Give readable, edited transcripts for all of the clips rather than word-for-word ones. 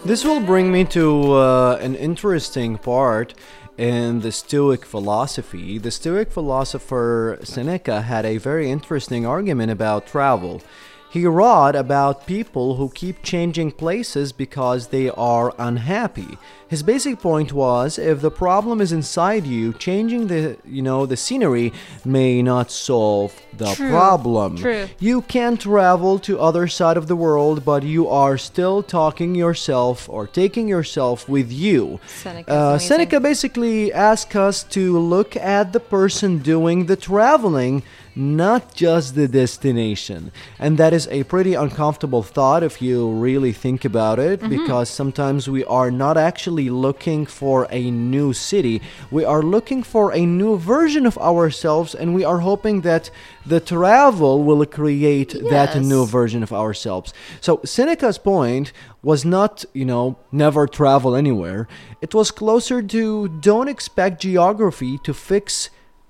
This will bring me to an interesting part in the Stoic philosophy. The Stoic philosopher Seneca had a very interesting argument about travel. He wrote about people who keep changing places because they are unhappy. His basic point was, if the problem is inside you, changing the scenery may not solve the problem. True. You can travel to other side of the world, but you are still taking yourself with you. Seneca basically asks us to look at the person doing the traveling, not just the destination. And that is a pretty uncomfortable thought if you really think about it, because sometimes we are not actually looking for a new city. We are looking for a new version of ourselves, and we are hoping that the travel will create that new version of ourselves. So Seneca's point was not, never travel anywhere. It was closer to don't expect geography to fix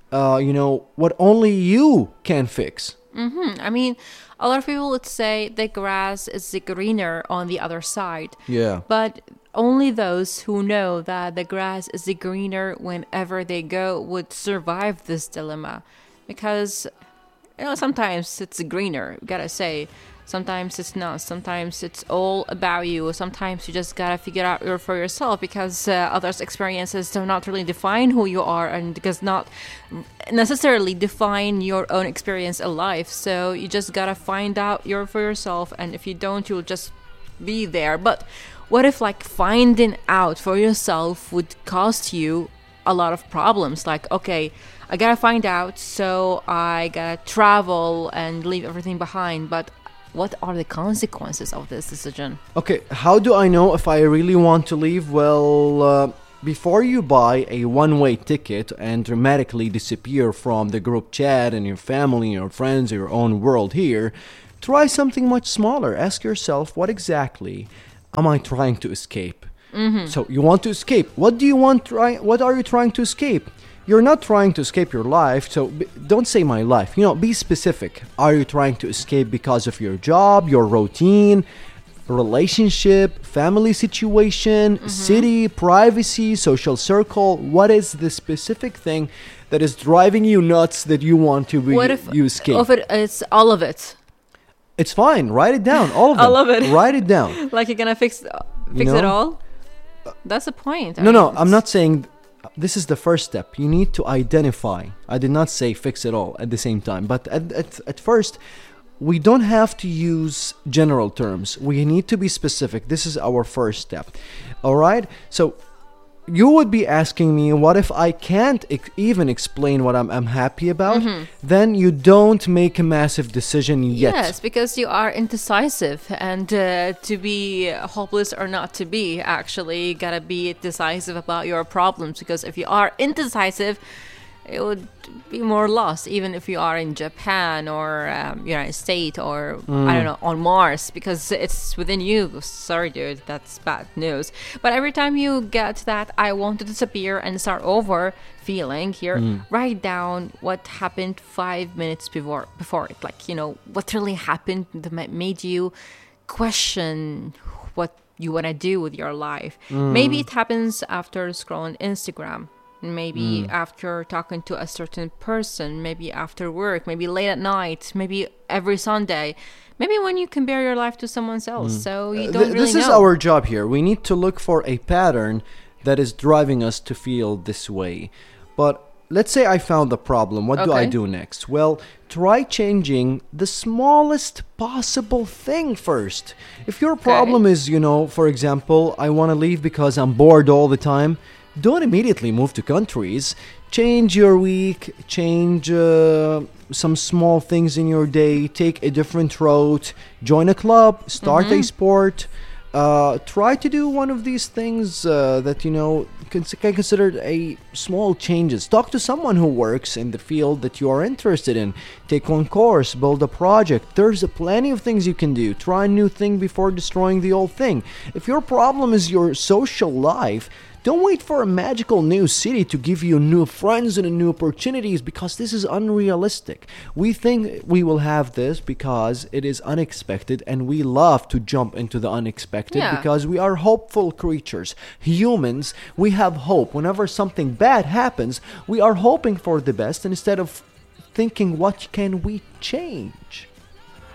what only you can fix. I mean, a lot of people would say the grass is greener on the other side. Yeah. But only those who know that the grass is greener whenever they go would survive this dilemma. Because, sometimes it's greener, gotta say. Sometimes it's not. Sometimes it's all about you. Sometimes you just gotta figure out for yourself, because others' experiences do not really define who you are, and does not necessarily define your own experience in life. So you just gotta find out for yourself, and if you don't, you'll just be there. But what if finding out for yourself would cost you a lot of problems? Okay, I gotta find out, so I gotta travel and leave everything behind, but what are the consequences of this decision? Okay, how do I know if I really want to leave? Well, before you buy a one-way ticket and dramatically disappear from the group chat and your family, your friends, your own world here, try something much smaller. Ask yourself, what exactly am I trying to escape? So you want to escape. What do you want? What are you trying to escape? You're not trying to escape your life, so don't say my life. Be specific. Are you trying to escape because of your job, your routine, relationship, family situation, city, privacy, social circle? What is the specific thing that is driving you nuts that you want to you escape? What if it's all of it? It's fine. Write it down. All of them. All of it. Write it down. You're gonna fix it all? That's the point. No, I'm not saying... This is the first step. You need to identify. I did not say fix it all at the same time. But at first, we don't have to use general terms. We need to be specific. This is our first step. All right? So you would be asking me, what if I can't even explain what I'm happy about? Then you don't make a massive decision yet. Yes, because you are indecisive, and to be hopeless or not to be, actually, you gotta be decisive about your problems, because if you are indecisive, it would be more lost, even if you are in Japan or United States or, I don't know, on Mars, because it's within you. Sorry, dude, that's bad news. But every time you get that I want to disappear and start over feeling here, write down what happened 5 minutes before it. What really happened that made you question what you want to do with your life. Maybe it happens after scrolling Instagram. Maybe after talking to a certain person, maybe after work, maybe late at night, maybe every Sunday, maybe when you compare your life to someone else. So you don't really know. This is our job here. We need to look for a pattern that is driving us to feel this way. But let's say I found the problem. What do I do next? Well, try changing the smallest possible thing first. If your problem is, for example, I want to leave because I'm bored all the time, don't immediately move to countries. Change your week, change some small things in your day, take a different route, join a club, start a sport. Try to do one of these things that, can consider a small changes. Talk to someone who works in the field that you are interested in. Take one course, build a project. There's plenty of things you can do. Try a new thing before destroying the old thing. If your problem is your social life, don't wait for a magical new city to give you new friends and new opportunities, because this is unrealistic. We think we will have this because it is unexpected, and we love to jump into the unexpected because we are hopeful creatures. Humans, we have hope. Whenever something bad happens, we are hoping for the best instead of thinking, what can we change?